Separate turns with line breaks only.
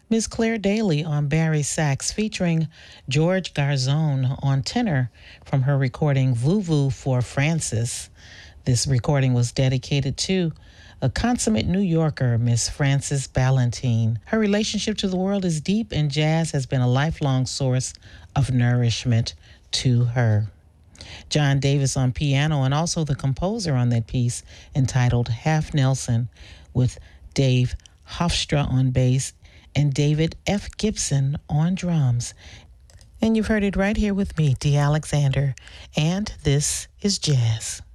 Miss Claire Daly on Barry sax featuring George Garzone on tenor from her recording Vuvu for Francis. This recording was dedicated to a consummate New Yorker, Miss Frances Ballantyne. Her relationship to the world is deep, and jazz has been a lifelong source of nourishment to her. John Davis on piano, and also the composer on that piece entitled Half Nelson, with Dave Hofstra on bass and David F. Gibson on drums. And you've heard it right here with me, Dee Alexander, and this is Jazz.